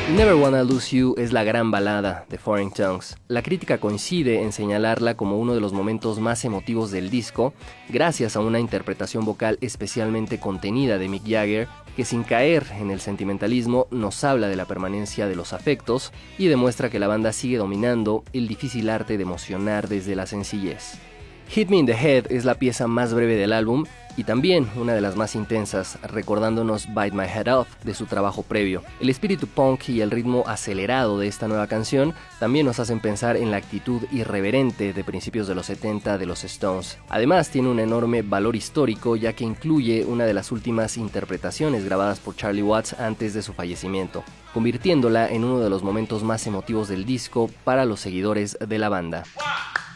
Never Wanna Lose You es la gran balada de Foreign Tongues. La crítica coincide en señalarla como uno de los momentos más emotivos del disco, gracias a una interpretación vocal especialmente contenida de Mick Jagger, que sin caer en el sentimentalismo nos habla de la permanencia de los afectos y demuestra que la banda sigue dominando el difícil arte de emocionar desde la sencillez. Hit Me in the Head es la pieza más breve del álbum y también una de las más intensas, recordándonos Bite My Head Off de su trabajo previo. El espíritu punk y el ritmo acelerado de esta nueva canción también nos hacen pensar en la actitud irreverente de principios de los 70 de los Stones. Además tiene un enorme valor histórico ya que incluye una de las últimas interpretaciones grabadas por Charlie Watts antes de su fallecimiento, convirtiéndola en uno de los momentos más emotivos del disco para los seguidores de la banda.